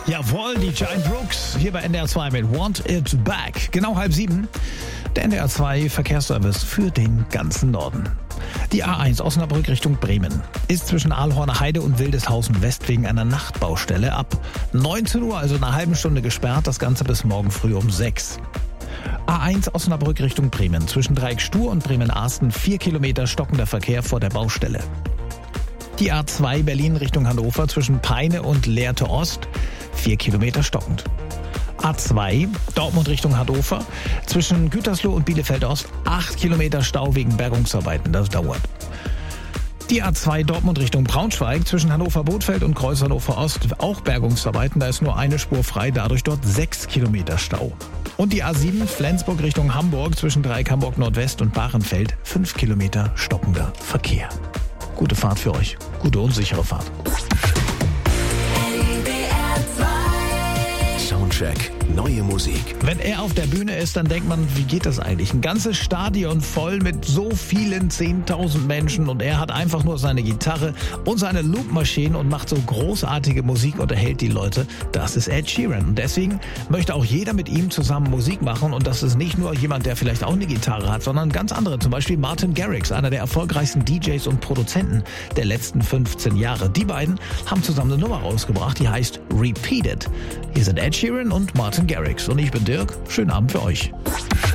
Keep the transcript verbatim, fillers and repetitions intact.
Jawohl, die Giant Brooks, hier bei N D R zwei mit Want It Back. Genau halb sieben, der N D R zwei Verkehrsservice für den ganzen Norden. Die A eins Osnabrück Richtung Bremen ist zwischen Aalhorner Heide und Wildeshausen West wegen einer Nachtbaustelle ab neunzehn Uhr, also einer halben Stunde gesperrt, das Ganze bis morgen früh um sechs. A eins Osnabrück Richtung Bremen zwischen Dreieck Stur und Bremen-Arsten vier Kilometer stockender Verkehr vor der Baustelle. Die A zwei Berlin Richtung Hannover zwischen Peine und Lehrte Ost vier Kilometer stockend. A zwei Dortmund Richtung Hannover zwischen Gütersloh und Bielefeld Ost acht Kilometer Stau wegen Bergungsarbeiten, das dauert. Die A zwei Dortmund Richtung Braunschweig zwischen Hannover-Bothfeld und Kreuz Hannover Ost auch Bergungsarbeiten, da ist nur eine Spur frei, dadurch dort sechs Kilometer Stau. Und die A sieben Flensburg Richtung Hamburg zwischen Dreieck Hamburg Nordwest und Bahrenfeld fünf Kilometer stockender Verkehr. Gute Fahrt für euch, gute und sichere Fahrt. Soundcheck, neue Musik. Wenn er auf der Bühne ist, dann denkt man, wie geht das eigentlich? Ein ganzes Stadion voll mit so vielen zehntausend Menschen und er hat einfach nur seine Gitarre und seine Loopmaschinen und macht so großartige Musik und erhält die Leute. Das ist Ed Sheeran und deswegen möchte auch jeder mit ihm zusammen Musik machen und das ist nicht nur jemand, der vielleicht auch eine Gitarre hat, sondern ganz andere. Zum Beispiel Martin Garrix, einer der erfolgreichsten D Js und Produzenten der letzten fünfzehn Jahre. Die beiden haben zusammen eine Nummer rausgebracht, die heißt Repeat It. Hier sind Ed Sheeran und Martin Garrix und ich bin Dirk. Schönen Abend für euch.